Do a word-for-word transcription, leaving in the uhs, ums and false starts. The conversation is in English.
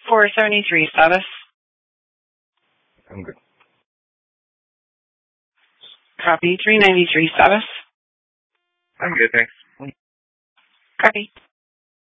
four seventy-three status. I'm good. Copy. three ninety-three status. I'm good, thanks. Copy.